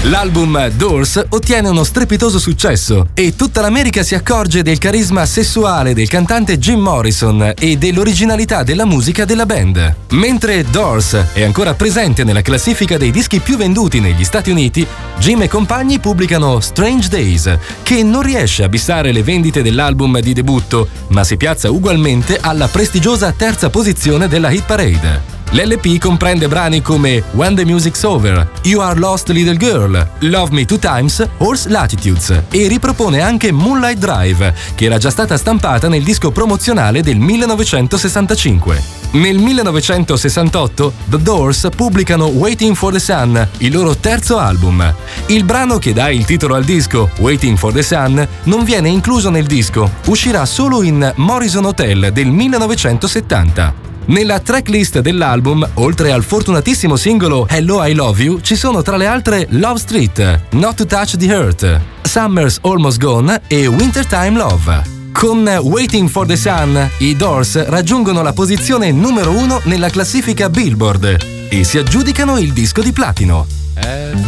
L'album Doors ottiene uno strepitoso successo e tutta l'America si accorge del carisma sessuale del cantante Jim Morrison e dell'originalità della musica della band. Mentre Doors è ancora presente nella classifica dei dischi più venduti negli Stati Uniti, Jim e compagni pubblicano Strange Days, che non riesce a bissare le vendite dell'album di debutto, ma si piazza ugualmente alla prestigiosa terza posizione della hit parade. L'LP comprende brani come When the Music's Over, You Are Lost Little Girl, Love Me Two Times, Horse Latitudes e ripropone anche Moonlight Drive, che era già stata stampata nel disco promozionale del 1965. Nel 1968 The Doors pubblicano Waiting for the Sun, il loro terzo album. Il brano che dà il titolo al disco, Waiting for the Sun, non viene incluso nel disco, uscirà solo in Morrison Hotel del 1970. Nella tracklist dell'album, oltre al fortunatissimo singolo Hello I Love You, ci sono tra le altre Love Street, Not to Touch the Earth, Summer's Almost Gone e Wintertime Love. Con Waiting for the Sun, i Doors raggiungono la posizione numero 1 nella classifica Billboard e si aggiudicano il disco di platino.